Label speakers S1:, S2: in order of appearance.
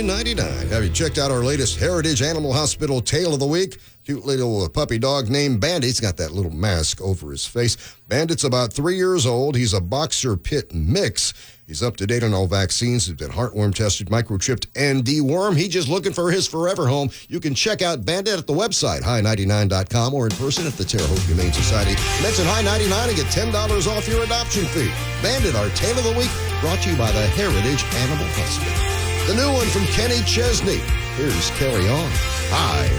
S1: $9.99. Have you checked out our latest Heritage Animal Hospital Tale of the Week? Cute little puppy dog named Bandit. He's got that little mask over his face. Bandit's about 3 years old. He's a boxer pit mix. He's up to date on all vaccines. He's been heartworm tested, microchipped, and dewormed. He's just looking for his forever home. You can check out Bandit at the website, high99.com, or in person at the Terre Haute Humane Society. Mention High99 and get $10 off your adoption fee. Bandit, our Tale of the Week, brought to you by the Heritage Animal Hospital. The new one from Kenny Chesney. Here's Carry On. High